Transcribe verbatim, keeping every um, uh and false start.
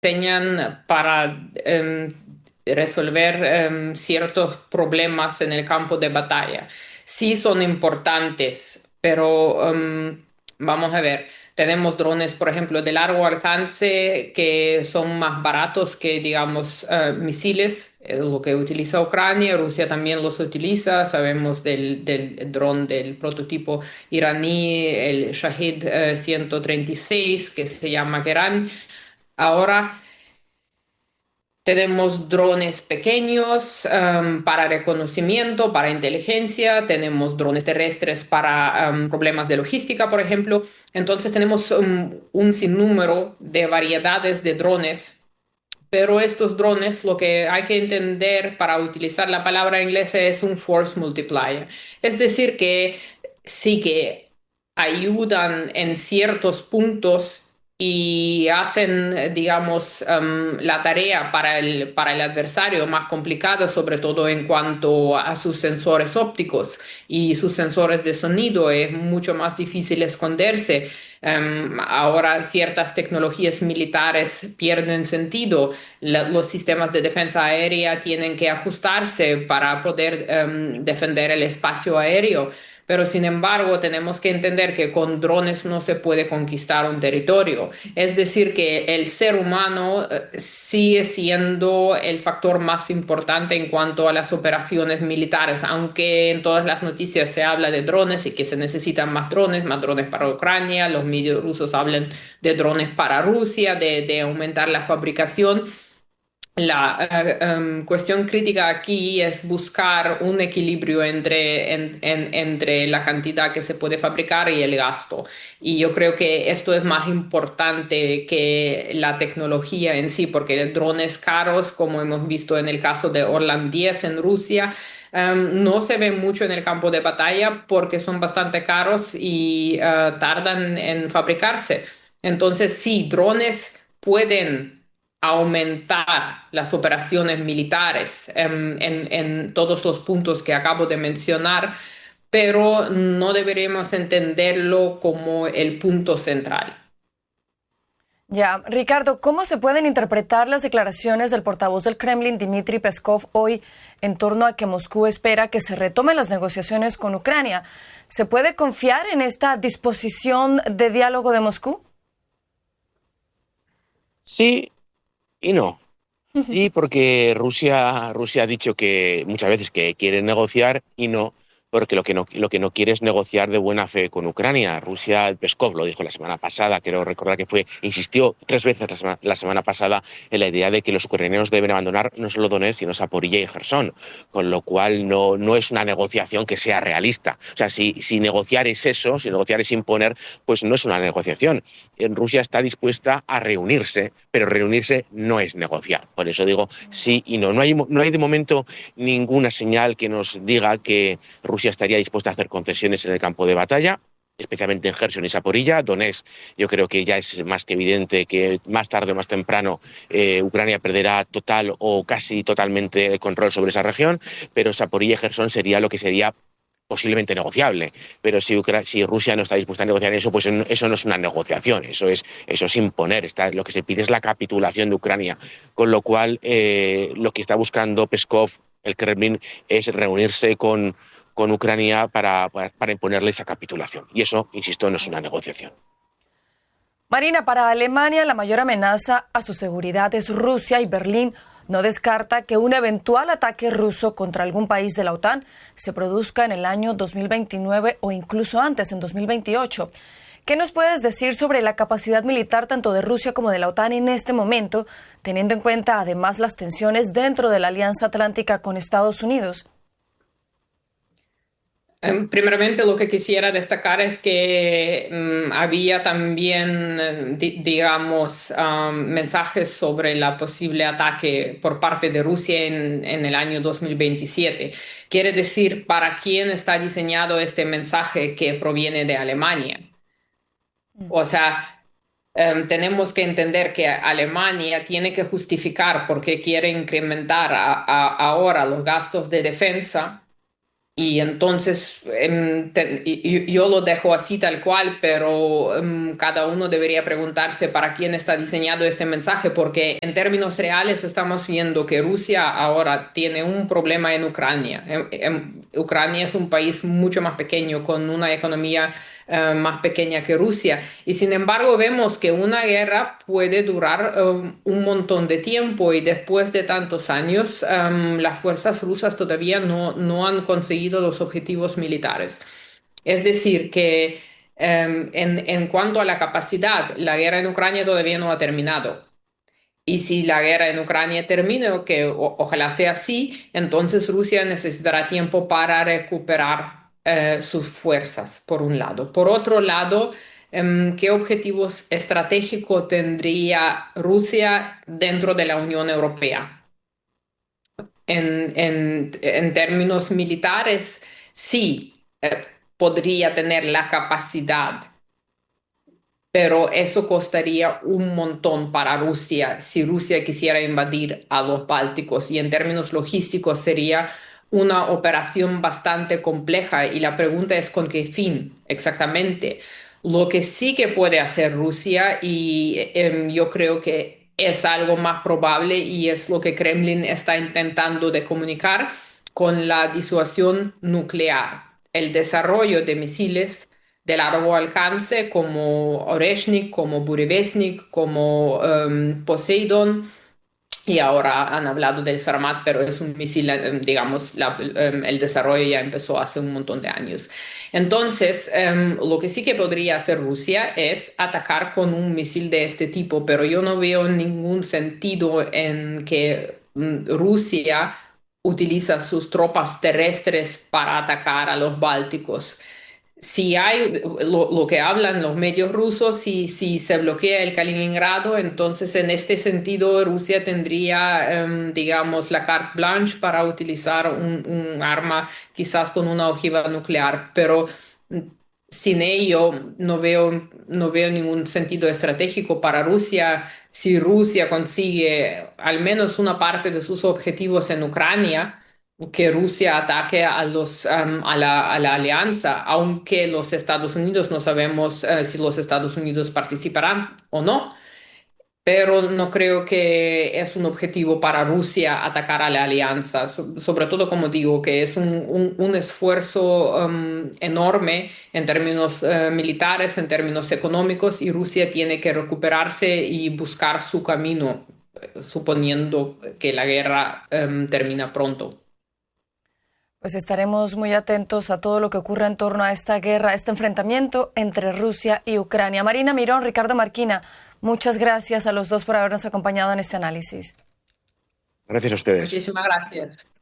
diseñan para em, resolver em, ciertos problemas en el campo de batalla. Sí son importantes, pero em, vamos a ver, tenemos drones, por ejemplo, de largo alcance que son más baratos que, digamos, eh, misiles, es lo que utiliza Ucrania. Rusia también los utiliza. Sabemos del, del dron del prototipo iraní, el Shahid eh, ciento treinta y seis, que se llama Keran. Ahora tenemos drones pequeños em, para reconocimiento, para inteligencia, tenemos drones terrestres para em, problemas de logística, por ejemplo. Entonces tenemos um, un sinnúmero de variedades de drones, pero estos drones, lo que hay que entender para utilizar la palabra inglesa es un force multiplier. Es decir, que sí que ayudan en ciertos puntos y hacen, eh, digamos, em, la tarea para el, para el adversario más complicada, sobre todo en cuanto a sus sensores ópticos y sus sensores de sonido. Es mucho más difícil esconderse. Um, ahora ciertas tecnologías militares pierden sentido. La- los sistemas de defensa aérea tienen que ajustarse para poder um, defender el espacio aéreo. Pero sin embargo, tenemos que entender que con drones no se puede conquistar un territorio. Es decir, que el ser humano eh, sigue siendo el factor más importante en cuanto a las operaciones militares, aunque en todas las noticias se habla de drones y que se necesitan más drones, más drones para Ucrania. Los medios rusos hablan de drones para Rusia, de, de aumentar la fabricación. La eh, em, cuestión crítica aquí es buscar un equilibrio entre, en- en- entre la cantidad que se puede fabricar y el gasto. Y yo creo que esto es más importante que la tecnología en sí, porque drones caros, como hemos visto en el caso de Orlan diez en Rusia, em, no se ven mucho en el campo de batalla porque son bastante caros y eh, tardan en fabricarse. Entonces, sí, drones pueden aumentar las operaciones militares en, en- en todos los puntos que acabo de mencionar, pero no deberíamos entenderlo como el punto central. Ya, Ricardo, ¿cómo se pueden interpretar las declaraciones del portavoz del Kremlin, Dmitry Peskov, hoy en torno a que Moscú espera que se retomen las negociaciones con Ucrania? ¿Se puede confiar en esta disposición de diálogo de Moscú? Sí y no. Sí, porque Rusia, Rusia ha dicho que muchas veces que quiere negociar y no, porque lo que no, lo que no quiere es negociar de buena fe con Ucrania. Rusia, Peskov lo dijo la semana pasada, quiero recordar que fue, insistió tres veces la, sema- la semana pasada en la idea de que los ucranianos deben abandonar no solo Donetsk, sino Zaporilla y Gerson, con lo cual no, no es una negociación que sea realista. O sea, si, si negociar es eso, si negociar es imponer, pues no es una negociación. En Rusia está dispuesta a reunirse, pero reunirse no es negociar. Por eso digo sí y no. No hay, no hay de momento ninguna señal que nos diga que Rusia estaría dispuesta a hacer concesiones en el campo de batalla, especialmente en Gerson y Zaporilla. Donetsk, yo creo que ya es más que evidente que más tarde o más temprano eh, Ucrania perderá total o casi totalmente el control sobre esa región, pero Zaporilla y Gerson sería lo que sería posiblemente negociable, pero si, Ucra si Rusia no está dispuesta a negociar eso, pues eso no es una negociación, eso es, eso es imponer. Está, lo que se pide es la capitulación de Ucrania, con lo cual eh, lo que está buscando Peskov, el Kremlin, es reunirse con, con Ucrania para, para, para imponerle esa capitulación. Y eso, insisto, no es una negociación. Marina, para Alemania la mayor amenaza a su seguridad es Rusia y Berlín no descarta que un eventual ataque ruso contra algún país de la OTAN se produzca en el año dos mil veintinueve o incluso antes, en dos mil veintiocho. ¿Qué nos puedes decir sobre la capacidad militar tanto de Rusia como de la OTAN en este momento, teniendo en cuenta además las tensiones dentro de la Alianza Atlántica con Estados Unidos? Em, Primeramente, lo que quisiera destacar es que mm, había también, eh, di- digamos, am, mensajes sobre la posible ataque por parte de Rusia en, en el año dos mil veintisiete. Quiere decir, ¿para quién está diseñado este mensaje que proviene de Alemania? O sea, em, tenemos que entender que Alemania tiene que justificar por qué quiere incrementar a- a- ahora los gastos de defensa Y entonces em, te- y- y- yo lo dejo así tal cual, pero em, cada uno debería preguntarse para quién está diseñado este mensaje, porque en términos reales estamos viendo que Rusia ahora tiene un problema en Ucrania. Em- em, Ucrania es un país mucho más pequeño, con una economía eh, más pequeña que Rusia. Y sin embargo vemos que una guerra puede durar um, un montón de tiempo y después de tantos años um, las fuerzas rusas todavía no, no han conseguido los objetivos militares. Es decir, que um, en, en cuanto a la capacidad, la guerra en Ucrania todavía no ha terminado. Y si la guerra en Ucrania termina, que o- ojalá sea así, entonces Rusia necesitará tiempo para recuperar eh, sus fuerzas, por un lado. Por otro lado, em, ¿qué objetivos estratégicos tendría Rusia dentro de la Unión Europea? En, en- en términos militares, sí, eh, podría tener la capacidad, pero eso costaría un montón para Rusia si Rusia quisiera invadir a los Bálticos y en términos logísticos sería una operación bastante compleja y la pregunta es con qué fin exactamente. Lo que sí que puede hacer Rusia y em, yo creo que es algo más probable y es lo que Kremlin está intentando de comunicar con la disuasión nuclear, el desarrollo de misiles de largo alcance como Oreshnik, como Burevestnik, como em, Poseidon. Y ahora han hablado del Sarmat, pero es un misil, em, digamos, la- em, el desarrollo ya empezó hace un montón de años. Entonces, em, lo que sí que podría hacer Rusia es atacar con un misil de este tipo, pero yo no veo ningún sentido en que mm, Rusia utiliza sus tropas terrestres para atacar a los bálticos. Si hay lo, lo que hablan los medios rusos, si, si se bloquea el Kaliningrado, entonces en este sentido Rusia tendría, em, digamos, la carte blanche para utilizar un, un arma quizás con una ojiva nuclear, pero mm, sin ello no veo, no veo ningún sentido estratégico para Rusia. Si Rusia consigue al menos una parte de sus objetivos en Ucrania, que Rusia ataque a los, um, a la, a la alianza, aunque los Estados Unidos no sabemos eh, si los Estados Unidos participarán o no, pero no creo que es un objetivo para Rusia atacar a la alianza, so- sobre todo como digo, que es un, un- un esfuerzo um, enorme en términos eh, militares, en términos económicos, y Rusia tiene que recuperarse y buscar su camino, eh, suponiendo que la guerra em, termina pronto. Pues estaremos muy atentos a todo lo que ocurra en torno a esta guerra, este enfrentamiento entre Rusia y Ucrania. Marina Mirón, Ricardo Marquina, muchas gracias a los dos por habernos acompañado en este análisis. Gracias a ustedes. Muchísimas gracias.